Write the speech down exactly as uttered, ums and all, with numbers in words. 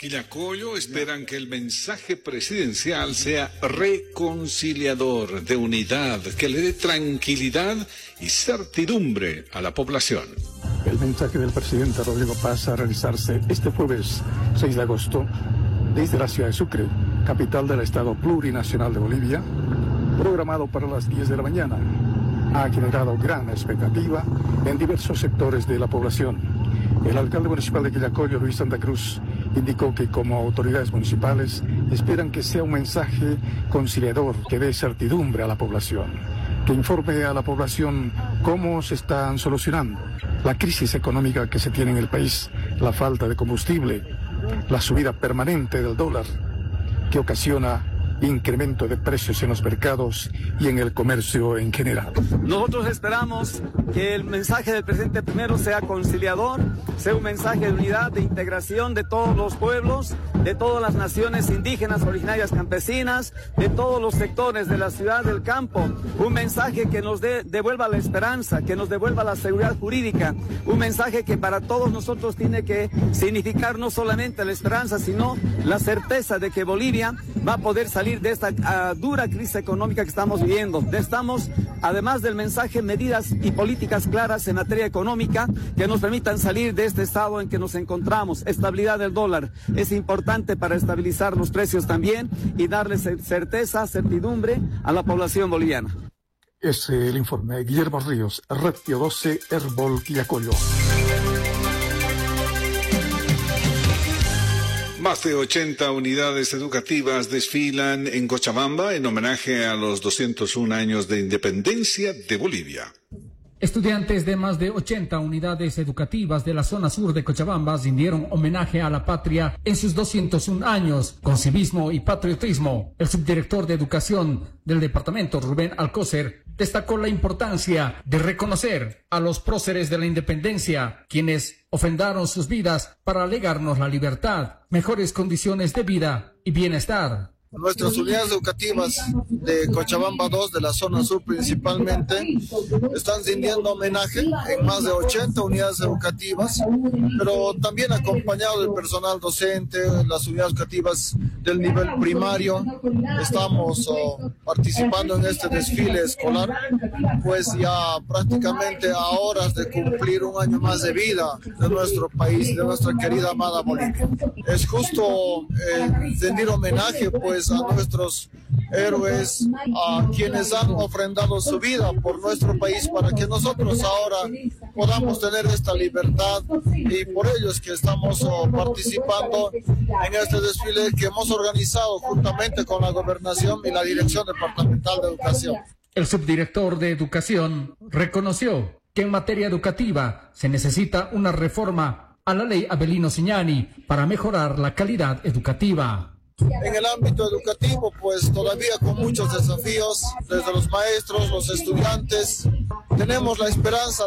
Quillacollo esperan que el mensaje presidencial sea reconciliador, de unidad, que le dé tranquilidad y certidumbre a la población. El mensaje del presidente Rodrigo Paz a realizarse este jueves seis de agosto desde la ciudad de Sucre, capital del estado plurinacional de Bolivia, programado para las diez de la mañana, ha generado gran expectativa en diversos sectores de la población. El alcalde municipal de Quillacollo, Luis Santa Cruz, indicó que como autoridades municipales esperan que sea un mensaje conciliador que dé certidumbre a la población, que informe a la población cómo se están solucionando la crisis económica que se tiene en el país, la falta de combustible, la subida permanente del dólar, que ocasiona incremento de precios en los mercados y en el comercio en general. Nosotros esperamos que el mensaje del presidente primero sea conciliador, sea un mensaje de unidad, de integración de todos los pueblos, de todas las naciones indígenas, originarias, campesinas, de todos los sectores de la ciudad, del campo, un mensaje que nos dé, devuelva la esperanza, que nos devuelva la seguridad jurídica, un mensaje que para todos nosotros tiene que significar no solamente la esperanza, sino la certeza de que Bolivia va a poder salir de esta uh, dura crisis económica que estamos viviendo. Necesitamos, además del mensaje, medidas y políticas claras en materia económica que nos permitan salir de este estado en que nos encontramos. Estabilidad del dólar es importante para estabilizar los precios también y darle certeza, certidumbre a la población boliviana. Es el informe de Guillermo Ríos, Reptio doce, Herbol, Quillacollo. Más de ochenta unidades educativas desfilan en Cochabamba en homenaje a los doscientos un años de independencia de Bolivia. Estudiantes de más de ochenta unidades educativas de la zona sur de Cochabamba rindieron homenaje a la patria en sus doscientos un años, con civismo y patriotismo. El subdirector de Educación del departamento, Rubén Alcócer, destacó la importancia de reconocer a los próceres de la independencia, quienes ofrendaron sus vidas para legarnos la libertad, mejores condiciones de vida y bienestar. Nuestras unidades educativas de Cochabamba dos, de la zona sur principalmente, están rindiendo homenaje en más de ochenta unidades educativas, pero también acompañado del personal docente, las unidades educativas del nivel primario. Estamos oh, participando en este desfile escolar, pues ya prácticamente a horas de cumplir un año más de vida de nuestro país, de nuestra querida amada Bolivia. Es justo eh, rendir homenaje, pues, a nuestros héroes, a quienes han ofrendado su vida por nuestro país para que nosotros ahora podamos tener esta libertad, y por ellos que estamos oh, participando en este desfile que hemos organizado juntamente con la Gobernación y la Dirección Departamental de Educación. El subdirector de Educación reconoció que en materia educativa se necesita una reforma a la ley Avelino Cignani para mejorar la calidad educativa. En el ámbito educativo, pues todavía con muchos desafíos, desde los maestros, los estudiantes, tenemos la esperanza